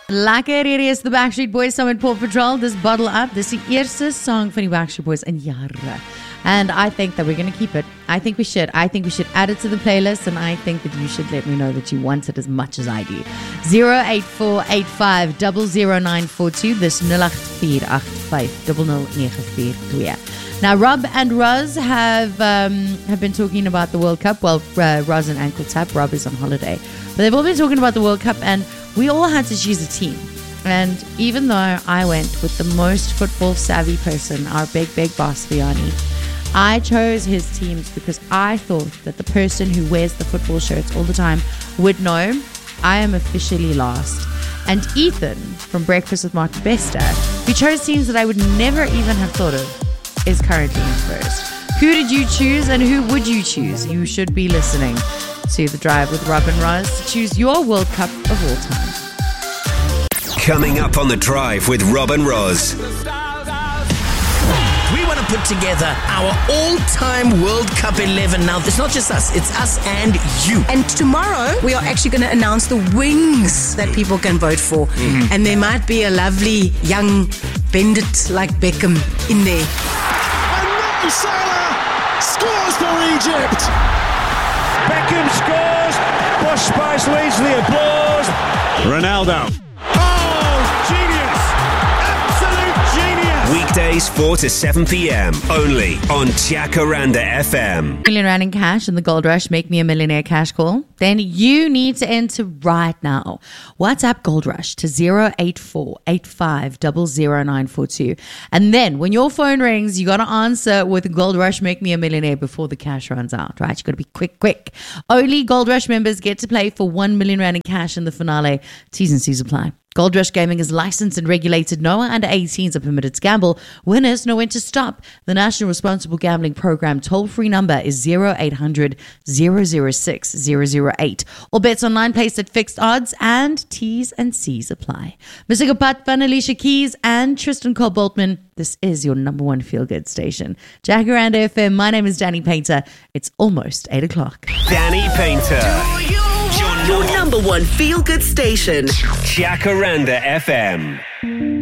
Lekker, hier is the Backstreet Boys saam met Paw Patrol. Dis Bottle Up. Dis die eerste song van die Backstreet Boys in jare. And I think that we're going to keep it. I think we should add it to the playlist, and I think that you should let me know that you want it as much as I do. 08485000942. Dis 084885000942. Now, Rob and Roz have been talking about the World Cup. Well, Roz and Ankle Tap. Rob is on holiday. But they've all been talking about the World Cup, and we all had to choose a team. And even though I went with the most football savvy person, our big boss, Vianney, I chose his teams because I thought that the person who wears the football shirts all the time would know I am officially last. And Ethan from Breakfast with Mark Bester, who chose teams that I would never even have thought of, is currently in first. Who did you choose and who would you choose? You should be listening to The Drive with Rob and Roz to choose your World Cup of all time. Coming up on The Drive with Rob and Roz. We want to put together our all-time World Cup 11. Now, it's not just us, it's us and you. And tomorrow, we are actually going to announce the wings that people can vote for. Mm-hmm. And there might be a lovely young bandit like Beckham in there. And Mo Salah scores for Egypt. Beckham scores. Bosch Spice leads the applause. Ronaldo. Weekdays 4 to 7 p.m. only on Jacaranda FM. Million rand in cash and the Gold Rush Make Me a Millionaire cash call. Then you need to enter right now. WhatsApp Gold Rush to 08485000942. And then when your phone rings, you got to answer with Gold Rush Make Me a Millionaire before the cash runs out, right? You got to be quick. Only Gold Rush members get to play for 1 million rand in cash in the finale. T's and C's apply. Gold Rush Gaming is licensed and regulated. No one under 18s are permitted to gamble. Winners know when to stop. The National Responsible Gambling Program toll-free number is 0800 006 008. All bets online placed at fixed odds and T's and C's apply. Mr. Kapat Van Alicia Keys and Tristan Cole Boltman. This is your number one feel-good station. Jacaranda FM. My name is Danny Painter. It's almost 8 o'clock. Danny Painter. Your number one feel-good station. Jacaranda FM.